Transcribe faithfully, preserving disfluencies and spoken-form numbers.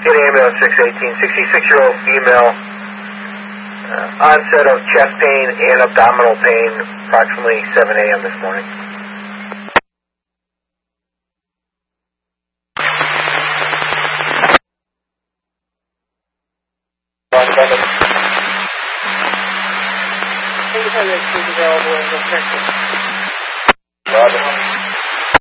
Getting ambulance six eighteen, sixty-six-year-old female, uh, onset of chest pain and abdominal pain, approximately seven A M this morning. Available in the